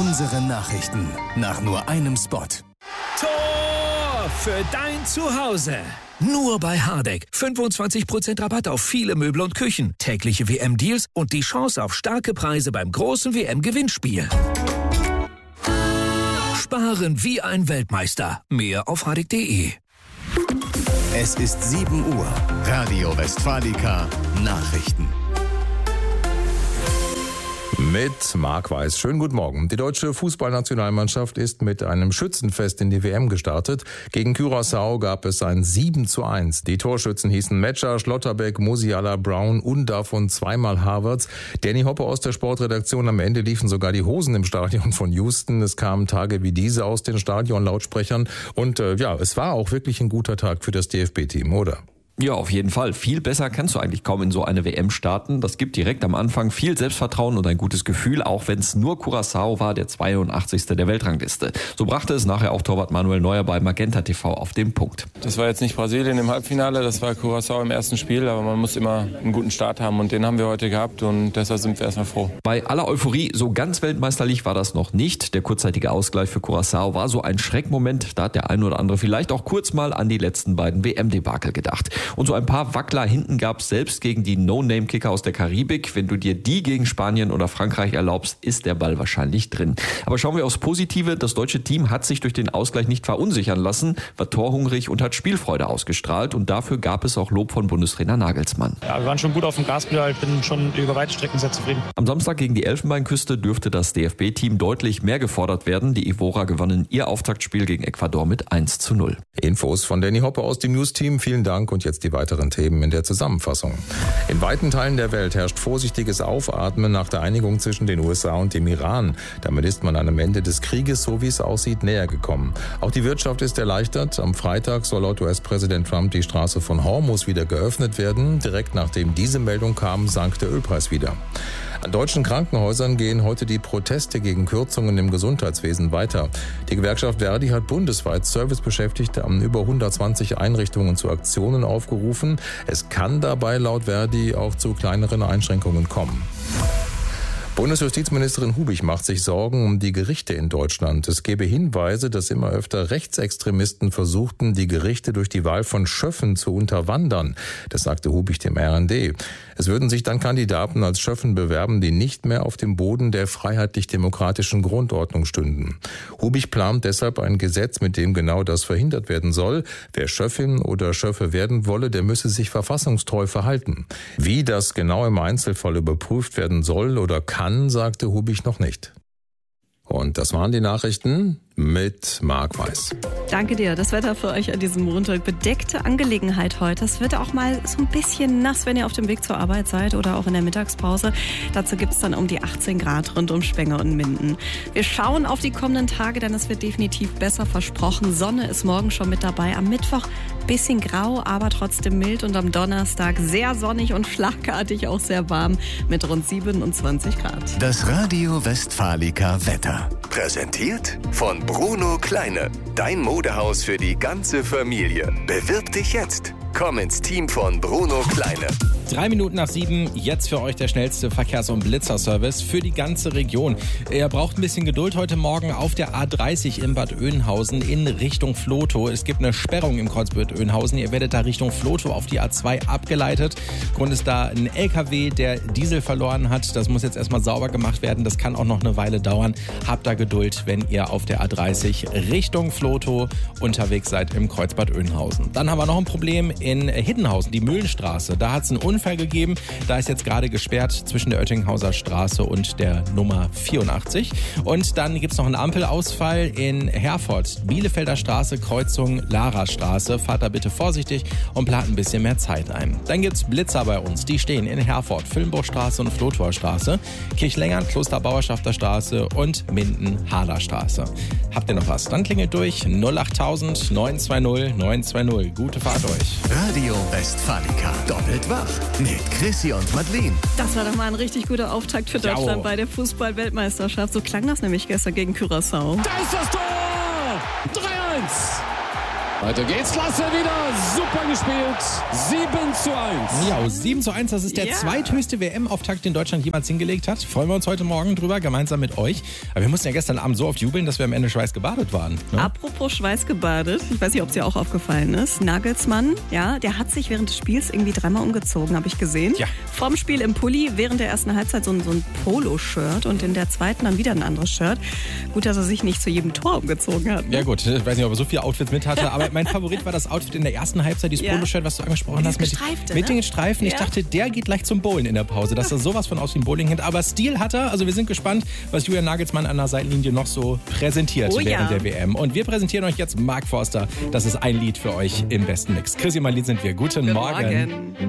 Unsere Nachrichten nach nur einem Spot. Tor für dein Zuhause. Nur bei Hardegg. 25% Rabatt auf viele Möbel und Küchen, tägliche WM-Deals und die Chance auf starke Preise beim großen WM-Gewinnspiel. Sparen wie ein Weltmeister. Mehr auf hardegg.de. Es ist 7 Uhr. Radio Westfalica Nachrichten. Mit Marc Weiß. Schönen guten Morgen. Die deutsche Fußballnationalmannschaft ist mit einem Schützenfest in die WM gestartet. Gegen Curaçao gab es ein 7:1. Die Torschützen hießen Metscher, Schlotterbeck, Musiala, Brown und davon zweimal Havertz. Danny Hoppe aus der Sportredaktion. Am Ende liefen sogar die Hosen im Stadion von Houston. Es kamen Tage wie diese aus den Stadionlautsprechern. Und es war auch wirklich ein guter Tag für das DFB-Team, oder? Ja, auf jeden Fall. Viel besser kannst du eigentlich kaum in so eine WM starten. Das gibt direkt am Anfang viel Selbstvertrauen und ein gutes Gefühl, auch wenn es nur Curaçao war, der 82. der Weltrangliste. So brachte es nachher auch Torwart Manuel Neuer bei Magenta TV auf den Punkt. Das war jetzt nicht Brasilien im Halbfinale, das war Curaçao im ersten Spiel, aber man muss immer einen guten Start haben und den haben wir heute gehabt und deshalb sind wir erstmal froh. Bei aller Euphorie, so ganz weltmeisterlich war das noch nicht. Der kurzzeitige Ausgleich für Curaçao war so ein Schreckmoment. Da hat der ein oder andere vielleicht auch kurz mal an die letzten beiden WM-Debakel gedacht. Und so ein paar Wackler hinten gab es selbst gegen die No-Name-Kicker aus der Karibik. Wenn du dir die gegen Spanien oder Frankreich erlaubst, ist der Ball wahrscheinlich drin. Aber schauen wir aufs Positive. Das deutsche Team hat sich durch den Ausgleich nicht verunsichern lassen, war torhungrig und hat Spielfreude ausgestrahlt. Und dafür gab es auch Lob von Bundestrainer Nagelsmann. Ja, wir waren schon gut auf dem Gaspedal. Ich bin schon über weite Strecken sehr zufrieden. Am Samstag gegen die Elfenbeinküste dürfte das DFB-Team deutlich mehr gefordert werden. Die Ivora gewannen ihr Auftaktspiel gegen Ecuador mit 1:0. Infos von Danny Hoppe aus dem News-Team. Vielen Dank und jetzt die weiteren Themen in der Zusammenfassung. In weiten Teilen der Welt herrscht vorsichtiges Aufatmen nach der Einigung zwischen den USA und dem Iran. Damit ist man einem Ende des Krieges, so wie es aussieht, näher gekommen. Auch die Wirtschaft ist erleichtert. Am Freitag soll laut US-Präsident Trump die Straße von Hormuz wieder geöffnet werden. Direkt nachdem diese Meldung kam, sank der Ölpreis wieder. An deutschen Krankenhäusern gehen heute die Proteste gegen Kürzungen im Gesundheitswesen weiter. Die Gewerkschaft Verdi hat bundesweit Servicebeschäftigte an über 120 Einrichtungen zu Aktionen aufgerufen. Es kann dabei laut Verdi auch zu kleineren Einschränkungen kommen. Bundesjustizministerin Hubich macht sich Sorgen um die Gerichte in Deutschland. Es gebe Hinweise, dass immer öfter Rechtsextremisten versuchten, die Gerichte durch die Wahl von Schöffen zu unterwandern. Das sagte Hubich dem RND. Es würden sich dann Kandidaten als Schöffen bewerben, die nicht mehr auf dem Boden der freiheitlich-demokratischen Grundordnung stünden. Hubich plant deshalb ein Gesetz, mit dem genau das verhindert werden soll. Wer Schöffin oder Schöffe werden wolle, der müsse sich verfassungstreu verhalten. Wie das genau im Einzelfall überprüft werden soll oder kann, sagte Hubich noch nicht. Und das waren die Nachrichten mit Marc Weiß. Danke dir. Das Wetter für euch an diesem Montag. Bedeckte Angelegenheit heute. Es wird auch mal so ein bisschen nass, wenn ihr auf dem Weg zur Arbeit seid oder auch in der Mittagspause. Dazu gibt es dann um die 18 Grad rund um Spenger und Minden. Wir schauen auf die kommenden Tage, denn es wird definitiv besser versprochen. Sonne ist morgen schon mit dabei. Am Mittwoch bisschen grau, aber trotzdem mild. Und am Donnerstag sehr sonnig und schlagartig auch sehr warm mit rund 27 Grad. Das Radio Westfalica Wetter. Präsentiert von Bruno Kleine. Dein Modehaus für die ganze Familie. Bewirb dich jetzt. Komm ins Team von Bruno Kleine. 3 Minuten nach 7, jetzt für euch der schnellste Verkehrs- und Blitzerservice für die ganze Region. Ihr braucht ein bisschen Geduld heute Morgen auf der A30 in Bad Oeynhausen in Richtung Vlotho. Es gibt eine Sperrung im Kreuz Bad Oeynhausen. Ihr werdet da Richtung Vlotho auf die A2 abgeleitet. Grund ist da ein LKW, der Diesel verloren hat. Das muss jetzt erstmal sauber gemacht werden. Das kann auch noch eine Weile dauern. Habt da Geduld, wenn ihr auf der A30 Richtung Vlotho unterwegs seid im Kreuz Bad Oeynhausen. Dann haben wir noch ein Problem in Hiddenhausen, die Mühlenstraße. Da hat es einen Unfall gegeben. Da ist jetzt gerade gesperrt zwischen der Oettinghauser Straße und der Nummer 84. Und dann gibt es noch einen Ampelausfall in Herford. Bielefelder Straße, Kreuzung Lara Straße. Fahrt da bitte vorsichtig und plant ein bisschen mehr Zeit ein. Dann gibt es Blitzer bei uns. Die stehen in Herford, Füllenburgstraße und Flothor Straße, Kirchlengern, Klosterbauerschafter Straße und Minden-Harler Straße. Habt ihr noch was? Dann klingelt durch 08000 920 920. Gute Fahrt euch. Radio Westfalica. Doppelt wach. Mit Chrissy und Madeleine. Das war doch mal ein richtig guter Auftakt für Deutschland bei der Fußball-Weltmeisterschaft. So klang das nämlich gestern gegen Curaçao. Da ist das Tor! 3-1! Weiter geht's, klasse wieder, super gespielt, 7:1. Ja, 7:1, das ist der zweithöchste WM-Auftakt, den Deutschland jemals hingelegt hat. Freuen wir uns heute Morgen drüber, gemeinsam mit euch. Aber wir mussten ja gestern Abend so oft jubeln, dass wir am Ende schweißgebadet waren. Ne? Apropos schweißgebadet, ich weiß nicht, ob es dir auch aufgefallen ist. Nagelsmann, ja, der hat sich während des Spiels irgendwie 3-mal umgezogen, habe ich gesehen. Ja. Vorm Spiel im Pulli, während der ersten Halbzeit so ein Polo-Shirt und in der zweiten dann wieder ein anderes Shirt. Gut, dass er sich nicht zu jedem Tor umgezogen hat. Ne? Ja gut, ich weiß nicht, ob er so viele Outfits mit hatte, aber mein Favorit war das Outfit in der ersten Halbzeit, dieses Poloshirt, was du angesprochen hast. Mit den Streifen. Ich dachte, der geht gleich zum Bowlen in der Pause. Das sah sowas von aus wie ein Bowling-Hit. Aber Stil hat er. Also wir sind gespannt, was Julian Nagelsmann an der Seitenlinie noch so präsentiert während der WM. Und wir präsentieren euch jetzt Mark Forster. Das ist ein Lied für euch im besten Mix. Chrissy Malin sind wir. Guten Morgen.